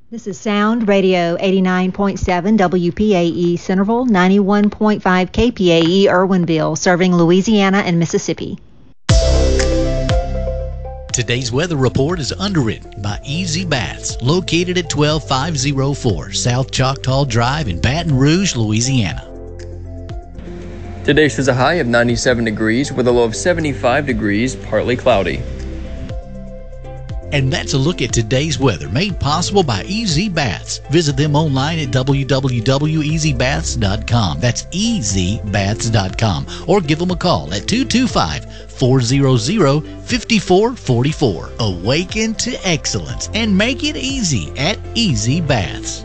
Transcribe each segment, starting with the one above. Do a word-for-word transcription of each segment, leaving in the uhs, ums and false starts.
This is Sound Radio eighty-nine point seven W P A E Centerville, ninety-one point five K P A E Irwinville, serving Louisiana and Mississippi. Today's weather report is underwritten by Easy Baths, located at twelve five oh four South Choctaw Drive in Baton Rouge, Louisiana. Today shows a high of ninety-seven degrees with a low of seventy-five degrees, partly cloudy. And that's a look at today's weather, made possible by Easy Baths. Visit them online at w w w dot easy baths dot com. That's easy baths dot com. Or give them a call at two two five, four hundred, five four four four. Awaken to excellence and make it easy at Easy Baths.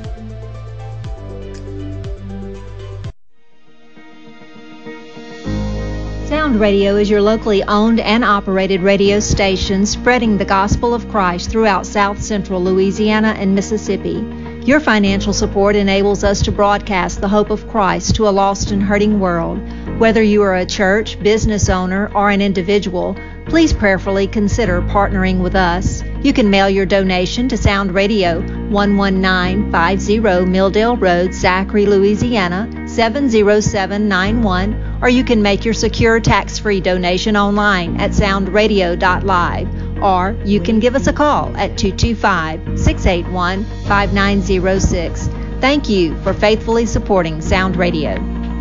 Sound Radio is your locally owned and operated radio station spreading the gospel of Christ throughout South Central Louisiana and Mississippi. Your financial support enables us to broadcast the hope of Christ to a lost and hurting world. Whether you are a church, business owner, or an individual, please prayerfully consider partnering with us. You can mail your donation to Sound Radio, one one nine five zero Milldale Road, Zachary, Louisiana, seven zero seven nine one, or you can make your secure tax-free donation online at sound radio dot live, or you can give us a call at two two five, six eight one, five nine zero six. Thank you for faithfully supporting Sound Radio.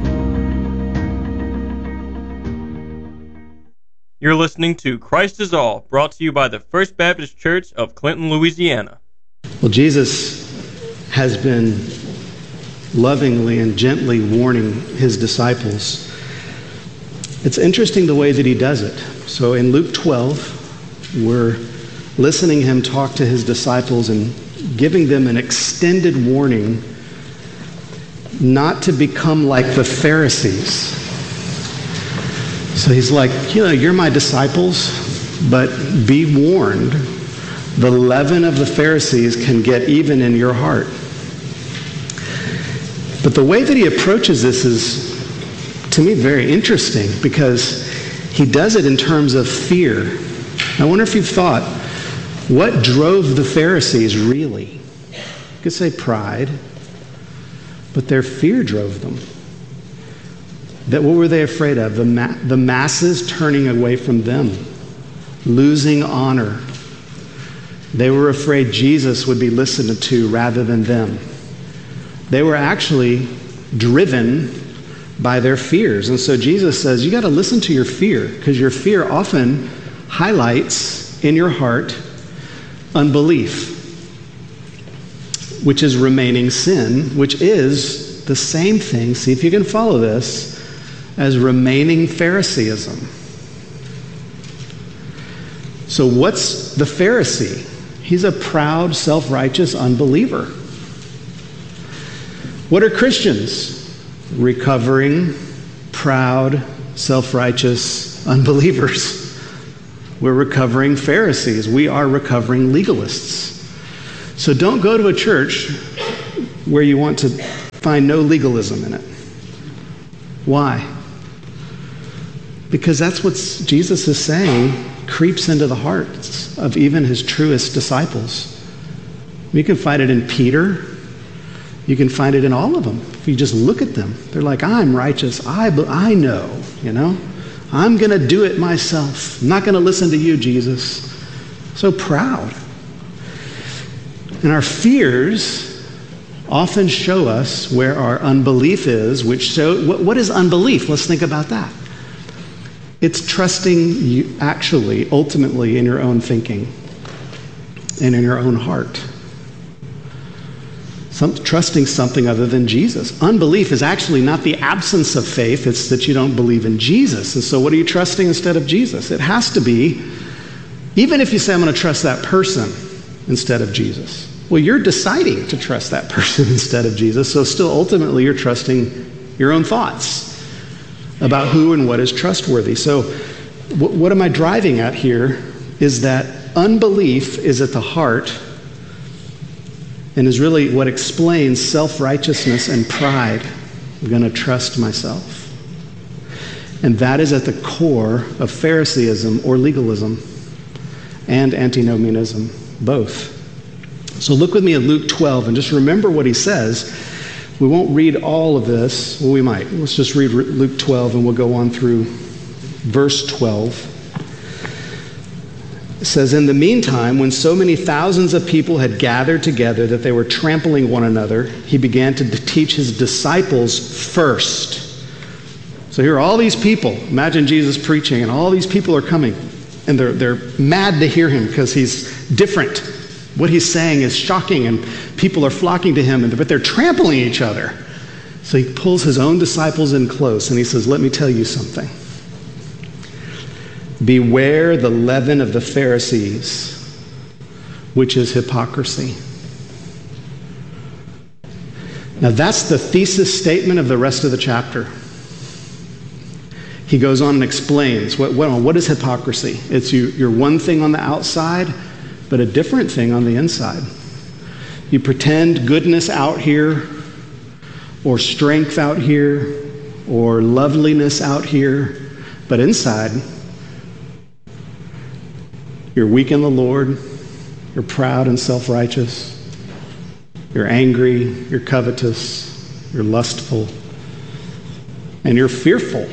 You're listening to Christ is All, brought to you by the First Baptist Church of Clinton, Louisiana. Well, Jesus has been lovingly and gently warning his disciples. It's interesting the way that he does it. So in Luke twelve, we're listening him talk to his disciples and giving them an extended warning not to become like the Pharisees. So he's like, you know, you're my disciples, but be warned, the leaven of the Pharisees can get even in your heart. But the way that he approaches this is, to me, very interesting, because he does it in terms of fear. I wonder if you've thought, what drove the Pharisees really? You could say pride, but their fear drove them. That what were they afraid of? The, ma- the masses turning away from them, losing honor. They were afraid Jesus would be listened to rather than them. They were actually driven by their fears. And so Jesus says, you got to listen to your fear, because your fear often highlights in your heart unbelief, which is remaining sin, which is the same thing, see if you can follow this, as remaining Phariseeism. So what's the Pharisee? He's a proud, self-righteous unbeliever. What are Christians? Recovering, proud, self-righteous unbelievers. We're recovering Pharisees. We are recovering legalists. So don't go to a church where you want to find no legalism in it. Why? Because that's what Jesus is saying creeps into the hearts of even his truest disciples. You can find it in Peter. You can find it in all of them. If you just look at them, they're like, I'm righteous. I, I know, you know. I'm going to do it myself. I'm not going to listen to you, Jesus. So proud. And our fears often show us where our unbelief is, which show, what, what is unbelief? Let's think about that. It's trusting you actually, ultimately, in your own thinking and in your own heart. Some, trusting something other than Jesus. Unbelief is actually not the absence of faith, it's that you don't believe in Jesus. And so what are you trusting instead of Jesus? It has to be, even if you say, I'm going to trust that person instead of Jesus. Well, you're deciding to trust that person instead of Jesus, so still ultimately you're trusting your own thoughts about who and what is trustworthy. So what, what am I driving at here is that unbelief is at the heart and is really what explains self-righteousness and pride. I'm going to trust myself. And that is at the core of Phariseeism or legalism and antinomianism, both. So look with me at Luke twelve and just remember what he says. We won't read all of this. Well, we might. Let's just read Luke twelve and we'll go on through verse twelve. It says, in the meantime, when so many thousands of people had gathered together that they were trampling one another, he began to teach his disciples first. So here are all these people. Imagine Jesus preaching, and all these people are coming. And they're, they're mad to hear him because he's different. What he's saying is shocking, and people are flocking to him, and, but they're trampling each other. So he pulls his own disciples in close, and he says, let me tell you something. Beware the leaven of the Pharisees, which is hypocrisy. Now that's the thesis statement of the rest of the chapter. He goes on and explains, what, what, what is hypocrisy? It's you, you're one thing on the outside, but a different thing on the inside. You pretend goodness out here, or strength out here, or loveliness out here, but inside, you're weak in the Lord, you're proud and self-righteous, you're angry, you're covetous, you're lustful, and you're fearful.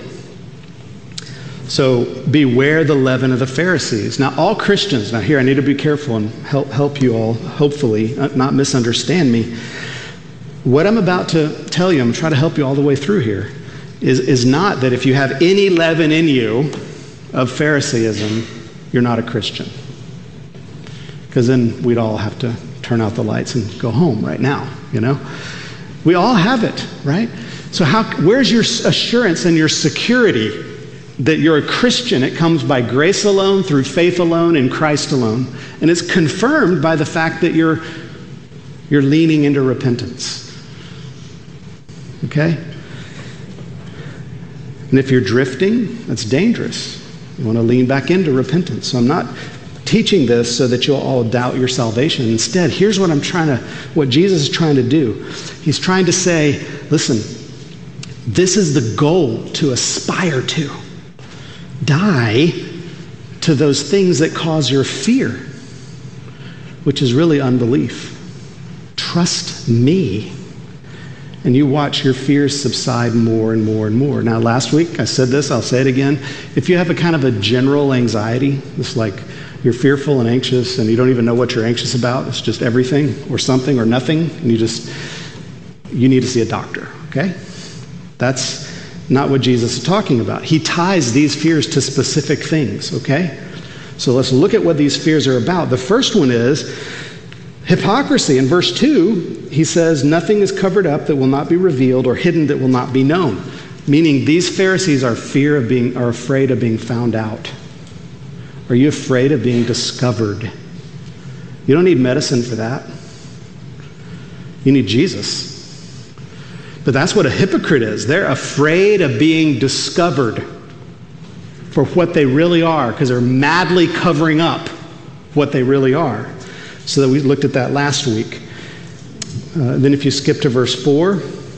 So beware the leaven of the Pharisees. Now all Christians, now here I need to be careful and help help you all, hopefully, not misunderstand me. What I'm about to tell you, I'm going to try to help you all the way through here, is, is not that if you have any leaven in you of Pharisaism, you're not a Christian. Because then we'd all have to turn out the lights and go home right now, you know? We all have it, right? So how? Where's your assurance and your security that you're a Christian? It comes by grace alone, through faith alone, in Christ alone. And it's confirmed by the fact that you're, you're leaning into repentance. Okay? And if you're drifting, that's dangerous. You want to lean back into repentance. So I'm not teaching this so that you'll all doubt your salvation. Instead, here's what I'm trying to, what Jesus is trying to do. He's trying to say, listen, this is the goal to aspire to. Die to those things that cause your fear, which is really unbelief. Trust me, and you watch your fears subside more and more and more. Now, last week I said this, I'll say it again. If you have a kind of a general anxiety, it's like you're fearful and anxious and you don't even know what you're anxious about, it's just everything or something or nothing, and you just, you need to see a doctor, okay? That's not what Jesus is talking about. He ties these fears to specific things, okay? So let's look at what these fears are about. The first one is hypocrisy. In verse two, he says, nothing is covered up that will not be revealed, or hidden that will not be known. Meaning these Pharisees are fear of being, are afraid of being found out. Are you afraid of being discovered? You don't need medicine for that. You need Jesus. But that's what a hypocrite is. They're afraid of being discovered for what they really are, because they're madly covering up what they really are. So that we looked at that last week. Uh, then if you skip to verse four,